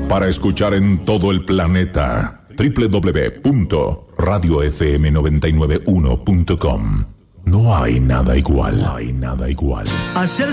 Para escuchar en todo el planeta, www.radiofm991.com. No hay nada igual. No hay nada igual. Ayer